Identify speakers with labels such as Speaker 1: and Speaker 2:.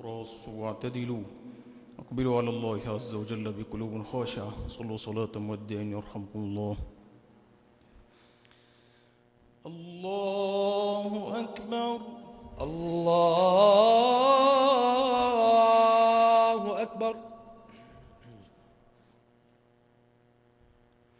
Speaker 1: تراصوا واعتدلوا، اقبلوا على الله عز وجل بقلوب خاشعة. صلوا صلاة مودع يرحمكم الله. الله أكبر.
Speaker 2: الله أكبر.